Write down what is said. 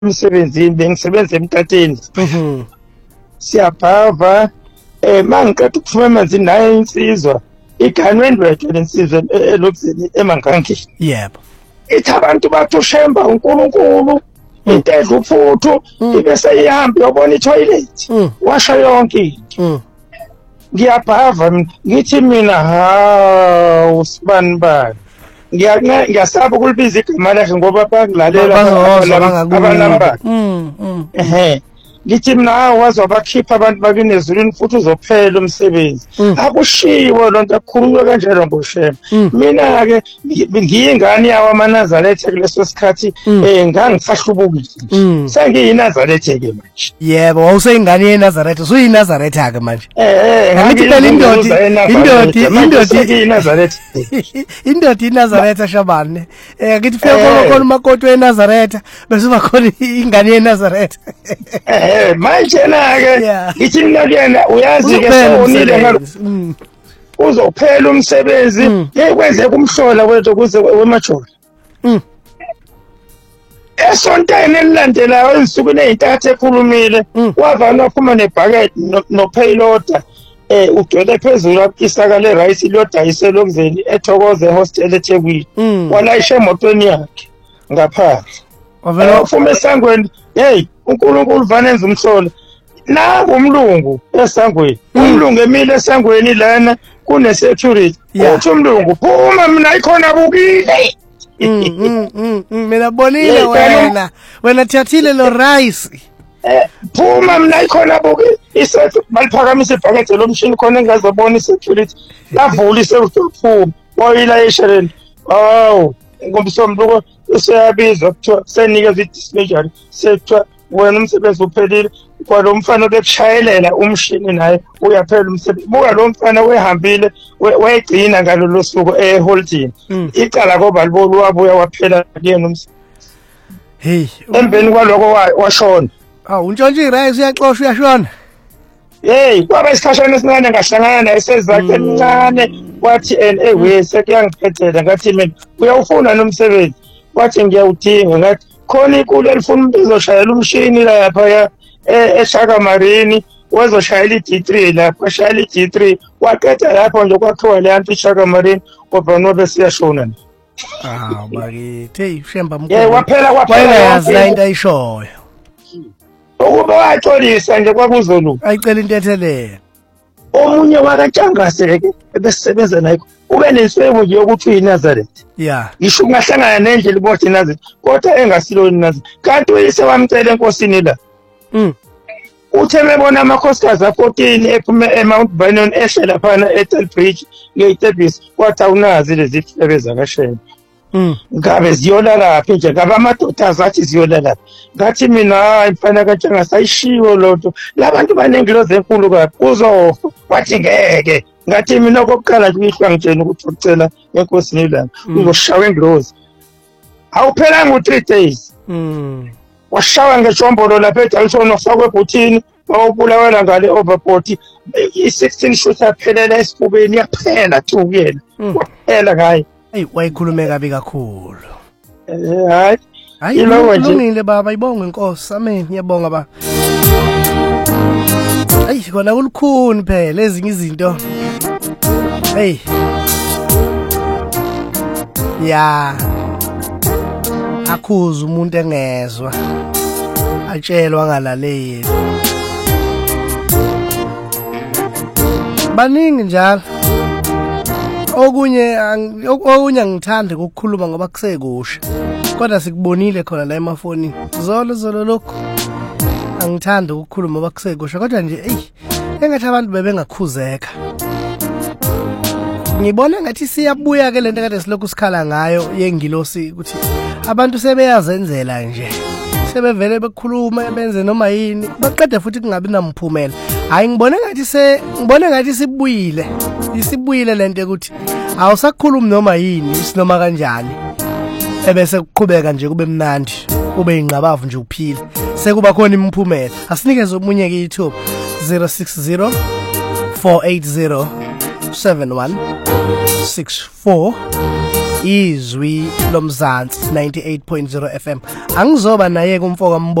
emsebenzini bengisebenza emtateni siyabhava mangiqeda ukuphuma emanzini nayo insizwa iganwendwethu lensizwe elobuzeni emangangeni yebo ithi abantu bathi ushemba uNkulunkulu into edla uphuthu ibe seyihamba yobona itoilet washa yonke into ngiyabhava ngithi mina usibani ngiyasaba ukulibiza igama lakhe ngoba bangilalela abanamba ngithi mina wazobakhipha abantu bakini ezulwini futhi uzophela umsebenzi akushiwo lonto akukhulunywa kanjalo ngoshema mina-ke ngiyingane yawo amaNazaretha kuleso sikhathi ngangisahlubukile sengiyinazaretha-ke manje yebo wawuseyingane yeNazaretha usuyinazaretha-ke manje indoda iNazaretha Shabane ngithi fika khona umakoti weNazaretha bese bakhona ingane yeNazaretha manje na-ke ithi mina kuyena uyazi-ke sewonile uzophela umsebenzi kwenzeka umhlola wethu kuze wemajola esontweni elilandelayo ensukwini ey'ntathu ekhulumile wavana waphuma nebhakede nopayloader ugcwele phezulu isaka lerayisi liyodayisela okuzeni ethokoze ehostel eThekwini walayisha emotweni yakhe ngaphansi waphuma esangweni uNkulunkulu vane enza umhlola nangu umlungu esangweni umlungu emile esangweni lana kune-security uthi umlungu phuma mina ikhona bukile mina bonile wena thathile lo rice phuma mina ikhona bukile isethu baliphakamisa ibhakede lomshini khona engazobona i-security lavula isephuma wayilayisha lena ngomsombuluko useyabizwa kuthiwa senikezwa i-dispatcher sekuthiwa wena umsebenzi uphelile kwalo mfana bekushayelela umshini naye uyaphela umsebenzi buka lo mfana wehambile wayegcina ngalolu suku eholding icala ngoba libolu wabuya waphela kuyena umsebenzi embeni kwaloko washona untshontshe irice uyaxoshwa uyashona kwaba isikhashana esincane ngahlangana naye sezakhe emncane wathi sekuyangiphethela ngathi mina uyawufuna nomsebenzi wathi ngiyawudinga ngathi khona ikulu elifuna umuntu ezoshayela umshini laphaya eShaka Marine wazoshayela i-D3 lapho washayela i-D3 waqeda lapho nje kwakhiwa le nto iShaka Marine ngoba nobe siyashona nje bakithi shemba mkhulu waphela yazi la into ayishoyo ukuba waxolisa nje kwakuzolu ayicela into ethelele omunye wakantshangase-ke ebesebenza naye ube nenswebu nje yokuthi uyiNazaretha ngisho ungahlangana nendlela ibodwa iNazaretha kodwa engasilo iNazaretha kanti uyise wamcela enkosini la uthe mebona amakhosikazi a-14 ephume eMount Vernon ehle laphana eTelbridge ngey'tebhisi kwathi awunazi lezi flebe zakashemba ngabe ziyolalaphi nje ngabe amadoda azathi ziyolalaphi ngathi mina hayi mfana kantshangase ayishiwo lonto labantu banengilozi enkulu kabi uzofa wathi ngeke ngathi mina okokuqala nje uyihlwa ngitshela ukuthi ucela enkosini ilanga uzoshawa engilozi awuphelanga u-3 days washawa ngeshombolo lapha eDalton wafakwa ebhuthini wawubulawela ngale overboard i-16 shooter yaphelela esifubeni yaphela tu kuyena waphela ngayo wayikhulume kabi kakhulu hayi ilungile baba ibonge inkosi amen ngiyabonga ba kona kulukhuni phela ezinye izinto akhuza umuntu engezwa atshelwa ngalaleli baningi njalo okunye angithandi ukukhuluma ngoba kusekusha kodwa sikubonile khona la emafonini zolo lokho angithandi ukukhuluma ngoba kusekusha kodwa nje engathi abantu bebengakhuzeka ngibona ngathi siyabuya ke lento kade silokhu sikhala ngayo yengilosi ukuthi abantu sebeyazenzela nje sebevele bekhuluma benze noma yini baqede futhi kungabi namphumela hayi ngibona ngathi sibuyile lento ukuthi awusakhulumi noma yini isinoma kanjani ebese kuqhubeka nje kube mnandi kube ingqabavu nje ukuphila sekuba khona imphumela asinikeze omunye ke ithuba 060 480 7164 izwi lomzansi 98.0 FM. Angizoba naye kumfoka